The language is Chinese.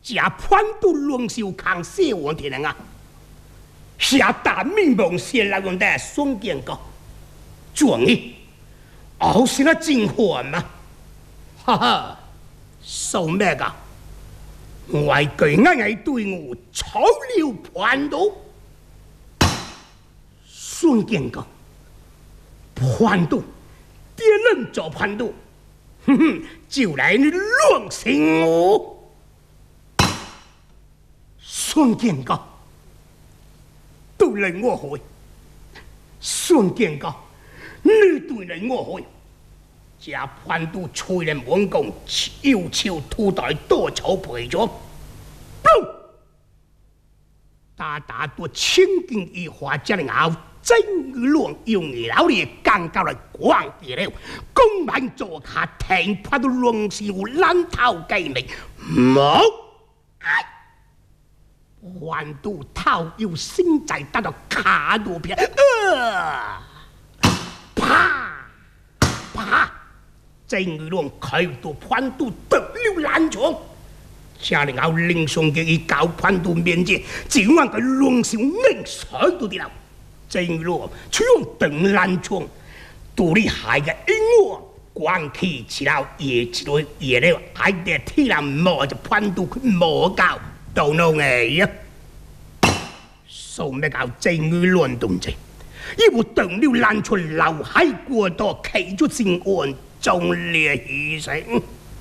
假叛徒龙秀康写完的人啊，下大命梦先来问的孙建国，状元，后生啊真烦嘛，哈哈，受咩噶？外居硬硬对我草料叛徒，孙建国，叛徒，别人做叛徒，哼哼，就来你乱成我。孙建国，对人我会。孙建国，你对人我会。这叛徒吹人猛讲，右手土袋多草陪着，不，大大多千金一花，这里后真乱用老李刚到来光地了，公满坐下停叛徒龙秀烂头鸡尾，冇。还都头要身在得到卡路片，啪啪，正月浪开到叛徒得了烂床，家里后领上嘅一搞叛徒面前，只望佢龙秀命上到啲啦，正月浪出用等烂床，杜你害嘅因我。光气起了，也起来也了，还得替人摸着叛徒去摸搞。到弄哎呀，數咩搞正語亂動啫？呢部動了爛出劉海過多，企咗正案，壯烈氣勢。